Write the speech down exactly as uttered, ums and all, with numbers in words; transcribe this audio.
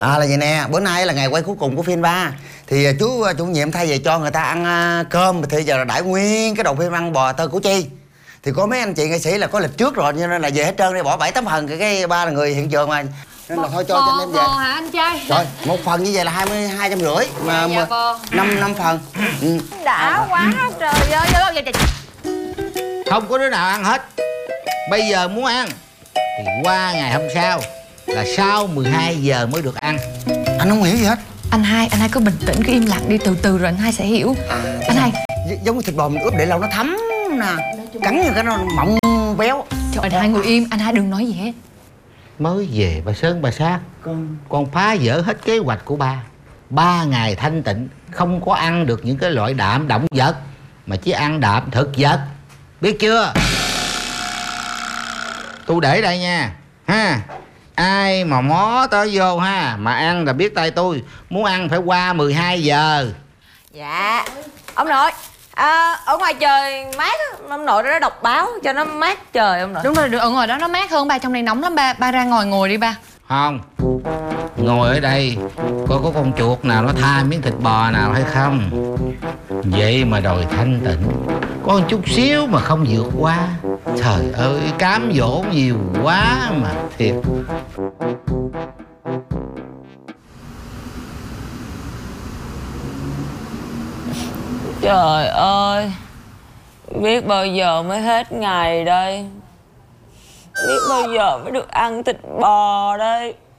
À là vậy nè, bữa nay là ngày quay cuối cùng của phim ba. Thì chú chủ nhiệm thay về cho người ta ăn uh, cơm thì giờ là đãi nguyên cái đầu phim ăn bò tơ củ chi. Thì có mấy anh chị nghệ sĩ là có lịch trước rồi cho nên là về hết trơn đi, bỏ bảy tấm phần cái, cái ba là người hiện trường mà. Nên là thôi cho cho anh em về. Bò hả anh trai? Rồi, một phần như vậy là hai mươi hai trăm rưỡi mà dạ, dạ, năm năm phần. Ừ. Đã quá trời ơi, trời ơi. Không có đứa nào ăn hết. Bây giờ muốn ăn thì qua ngày hôm sau, là sau mười hai giờ mới được ăn. Anh không hiểu gì hết. Anh hai, anh hai cứ bình tĩnh, cứ im lặng đi, từ từ rồi anh hai sẽ hiểu. À, anh hai giống như thịt bò mình ướp để lâu nó thấm nè, cắn như cái nó mọng béo. Trời, anh hai ngồi im, anh hai đừng nói gì hết. Mới về bà Sơn bà Sát, con con phá vỡ hết kế hoạch của ba. Ba ngày thanh tịnh, không có ăn được những cái loại đạm động vật, mà chỉ ăn đạm thực vật, biết chưa? Tôi để đây nha ha. Ai mà mó tới vô ha mà ăn là biết tay tôi. Muốn ăn phải qua mười hai giờ. Dạ ông nội, à, ở ngoài trời mát á, ông nội ra đọc báo cho nó mát trời ông nội. Đúng rồi, ở ngoài đó nó mát hơn ba, trong này nóng lắm ba. Ba ra ngoài ngồi đi ba. Không, ngồi ở đây coi có con chuột nào nó tha miếng thịt bò nào hay không. Vậy mà đòi thanh tịnh, có một chút xíu mà không vượt qua. Trời ơi, cám dỗ nhiều quá mà thiệt. Trời ơi, biết bao giờ mới hết ngày đây, biết bao giờ mới được ăn thịt bò đây.